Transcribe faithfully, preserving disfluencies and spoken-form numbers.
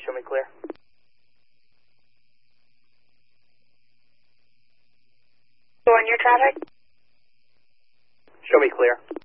show me clear. Go on your traffic. Show me clear.